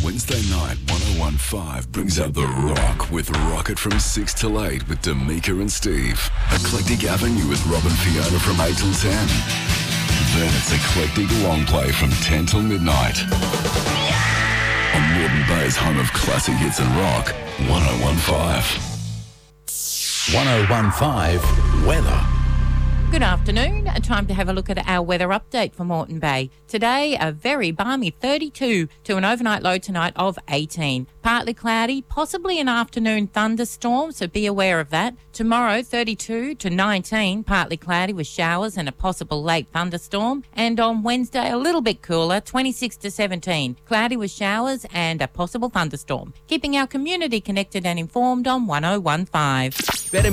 Wednesday night, 101.5 brings out The Rock with Rocket from 6 till 8 with D'Amica and Steve. Eclectic Avenue with Rob and Fiona from 8 till 10. Then it's Eclectic Long Play from 10 till midnight. On Moreton Bay's home of classic hits and rock, 101.5. 101.5 Weather. Good afternoon. Time to have a look at our weather update for Moreton Bay. Today, a very balmy 32 to an overnight low tonight of 18. Partly cloudy, possibly an afternoon thunderstorm, so be aware of that. Tomorrow, 32 to 19, partly cloudy with showers and a possible late thunderstorm. And on Wednesday, a little bit cooler, 26 to 17, cloudy with showers and a possible thunderstorm. Keeping our community connected and informed on 101.5. Better